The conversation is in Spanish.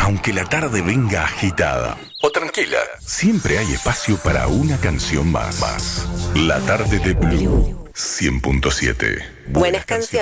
Aunque la tarde venga agitada o tranquila, siempre hay espacio para una canción más. La tarde de Blue 100.7. Buenas canciones.